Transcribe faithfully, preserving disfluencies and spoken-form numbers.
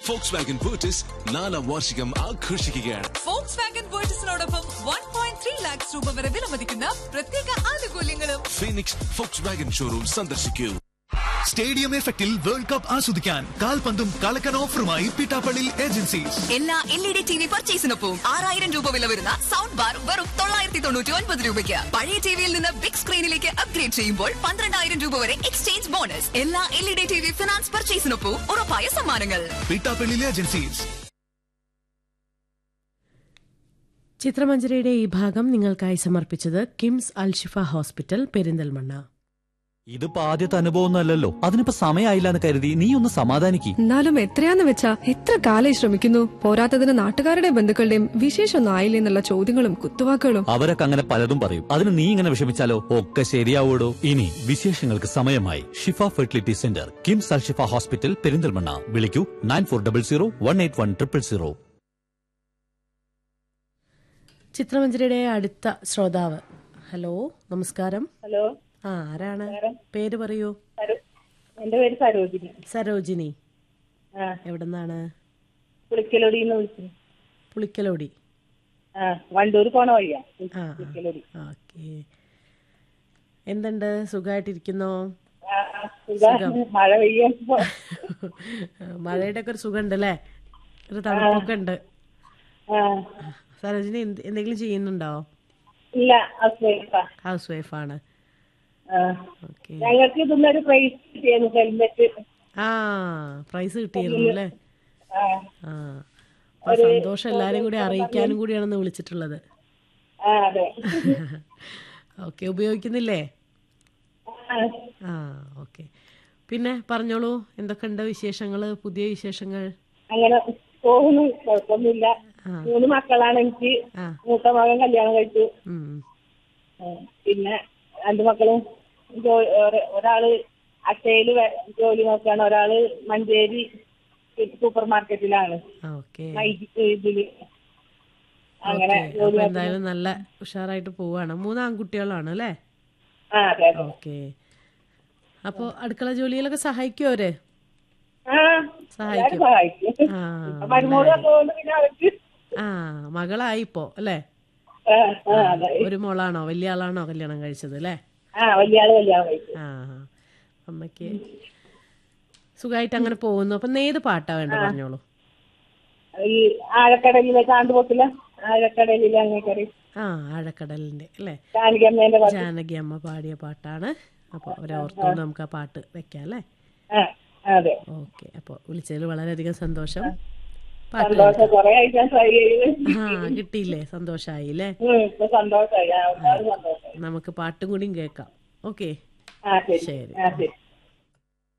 Volkswagen Virtus നാലാം വാർഷികം ആഘോഷിക്കുകയാണ്. Volkswagen Virtusനോടൊപ്പം one point three lakhs രൂപ വരെ വിലമതിക്കുന്ന പ്രത്യേക ആനുകൂല്യങ്ങളും. ഫീനിക്സ് Volkswagen ഷോറൂം സന്ദർശിക്കൂ. സ്റ്റേഡിയം എഫക്റ്റിൽ വേൾഡ് കപ്പ് ആസ്വദിക്കാൻ കാൽപന്തും കളക്കൻ ഓഫറുമായി പിട്ടാപ്പള്ളി ഏജൻസീസ്. എല്ലാ L E D T V പർച്ചേസിനൊപ്പം ആറായിരം രൂപ വില വരുന്ന സൗണ്ട് ബാർ വെറും തൊള്ളായിരത്തി തൊണ്ണൂറ്റി ഒൻപത് രൂപയ്ക്ക്. പഴയ ടിവിയിൽ നിന്ന് ബിഗ് സ്ക്രീനിലേക്ക് അപ്ഗ്രേഡ് ചെയ്യുമ്പോൾ പന്ത്രണ്ടായിരം രൂപ വരെ എക്സ്ചേഞ്ച് ബോണസ്. എല്ലാ L E D T V finance പർച്ചേസിനൊപ്പം ഉറപ്പായ സമ്മാനങ്ങൾ. പിട്ടാപ്പള്ളി ഏജൻസീസ്. ചിത്രമഞ്ജരിയുടെ ഈ ഭാഗം നിങ്ങൾക്കായി സമർപ്പിച്ചത് കിംസ് അൽഷിഫ ഹോസ്പിറ്റൽ പെരിന്തൽമണ്ണ. ഇതിപ്പോ ആദ്യത്തെ അനുഭവമൊന്നുമല്ലല്ലോ, അതിനിപ്പോ സമയമായില്ല എന്ന് കരുതി നീ ഒന്ന് സമാധാനിക്ക്. എന്നാലും എത്രയാന്ന് വെച്ചാ എത്ര കാലായി ശ്രമിക്കുന്നു. പോരാത്തതിന് നാട്ടുകാരുടെ ബന്ധുക്കളുടെയും വിശേഷമൊന്നും ആയില്ലേ എന്നുള്ള ചോദ്യങ്ങളും കുത്തുവാക്കുകളും. അവരൊക്കെ അങ്ങനെ പലതും പറയും. അതിന് നീ ഇങ്ങനെ വിഷമിച്ചാലോ? ഒക്കെ ശരിയാവൂടോ. ഇനി വിശേഷങ്ങൾക്ക് സമയമായി. ഷിഫ fertility centre, KIMS Alshifa hospital Perinthalmanna. വിളിക്കൂ nine four double zero one eight one triple zero. ചിത്രമഞ്ജരിയുടെ അടുത്ത ശ്രോതാവ്. ഹലോ, നമസ്കാരം. ഹലോ, ആ ആരാണ്? പേര് പറയൂ. എന്റെ പേര് സരോജിനി. സരോജിനി, എവിടെന്നാണ്? പുളിക്കലോടി. പുളിക്കലോടി. വണ്ടൂർ പോണ വഴിയാ. ഓക്കെ. എന്തുണ്ട്, സുഖമായിട്ടിരിക്കുന്നോ? മഴ പെയ്യ മഴയുടെ ഒക്കെ ഒരു സുഖം ഉണ്ട് അല്ലേ? ഒരു തണുപ്പൊക്കെ ഉണ്ട്. സരോജിനി എന്തെങ്കിലും ചെയ്യുന്നുണ്ടോ? ഇല്ല, ഹൗസ് വൈഫാ. ഹൗസ് വൈഫാണ്. ഞങ്ങൾക്ക് ഇതൊന്നൊരു പ്രൈസ് കിട്ടിയിരുന്നു, ഹെൽമെറ്റ്. ആ, പ്രൈസ് കിട്ടിയിരുന്നു അല്ലേ? ആ, സന്തോഷം. എല്ലാരും കൂടി അറിയിക്കാനും കൂടിയാണെന്ന് വിളിച്ചിട്ടുള്ളത്. ഓക്കെ, ഉപയോഗിക്കുന്നില്ലേ? ആ, ഓക്കെ. പിന്നെ പറഞ്ഞോളൂ, എന്തൊക്കെയുണ്ട് വിശേഷങ്ങള്, പുതിയ വിശേഷങ്ങൾ? അങ്ങനെ പോകുന്നു, കുഴപ്പമൊന്നുമില്ല. മൂന്ന് മക്കളാണ് എനിക്ക്. മൂത്ത മകൻ കല്യാണം കഴിച്ചു. പിന്നെ രണ്ടു മക്കളും ഒരാള് അക്ഷയില് ജോലി നോക്കാണ്, ഒരാള് മഞ്ചേരി സൂപ്പർ മാർക്കറ്റിലാണ്. ഇതില് അങ്ങനെ എന്തായാലും നല്ല ഉഷാറായിട്ട് പോവാണ്. മൂന്ന് ആൺകുട്ടികളാണ് അല്ലേ? ഓക്കെ. അപ്പൊ അടുക്കള ജോലിയിലൊക്കെ സഹായിക്കും അവര്? സഹായിക്കും. ആ, മകളായിപ്പോ അല്ലേ? ഒരു മോളാണോ? വലിയ ആളാണോ കല്യാണം കഴിച്ചത് അല്ലേ? ആ, അമ്മക്ക് സുഖമായിട്ട് അങ്ങനെ പോകുന്നു. അപ്പൊ ഏത് പാട്ടാ വേണ്ട പറഞ്ഞോളൂ. ഈ ആഴക്കടലിലെ ചാണ്ടുപൊട്ടില്ല, ആഴക്കടലിലെ അങ്ങനെ. ആ, ആഴക്കടലിന്റെ അല്ലേ? ജാനകി അമ്മ പാടിയ പാട്ടാണ്. അപ്പൊ ഒരോർത്തോണ്ട് നമുക്ക് ആ പാട്ട് വെക്കാം അല്ലേ? ഓക്കെ. അപ്പൊ വിളിച്ചതിൽ വളരെയധികം സന്തോഷം. ആ, കിട്ടിയില്ലേ? സന്തോഷായില്ലേ? നമുക്ക് പാട്ടും കൂടിയും കേൾക്കാം. ഓക്കെ, ശരി.